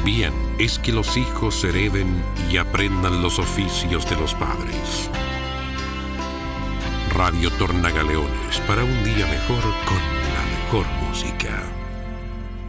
Bien es que los hijos hereden y aprendan los oficios de los padres. Radio Tornagaleones, para un día mejor con la mejor música.